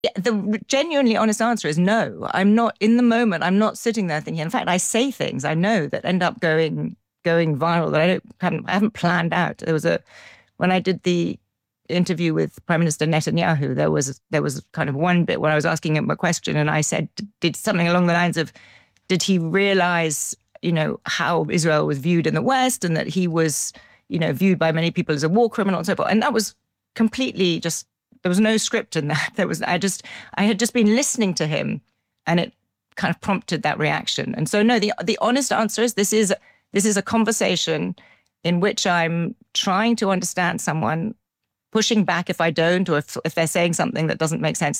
Yeah, the genuinely honest answer is no. I'm not in the moment. I'm not sitting there thinking. In fact, I say things I know that end up going viral that I haven't planned out. When I did the interview with Prime Minister Netanyahu, there was kind of one bit where I was asking him a question, and I said, did something along the lines of, did he realize, how Israel was viewed in the West, and that he was, viewed by many people as a war criminal and so forth. And that was completely just, there was no script in that. I had just been listening to him, and it kind of prompted that reaction. And so, no, the honest answer is this is a conversation in which I'm trying to understand someone, pushing back if I don't, or if they're saying something that doesn't make sense